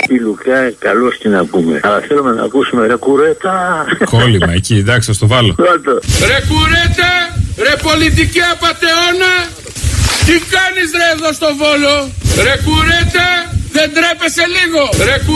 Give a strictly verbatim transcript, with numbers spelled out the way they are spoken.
Η Λουκά, καλώς την ακούμε. Αλλά θέλουμε να ακούσουμε ρε κουρέτα. Κόλλημα εκεί, εντάξει, θα το βάλω. Ρε κουρέτα, ρε πολιτική απατεώνα. Τι κάνεις ρε εδώ στο Βόλο. Ρε κουρέτα, δεν τρέπεσαι λίγο. Ρε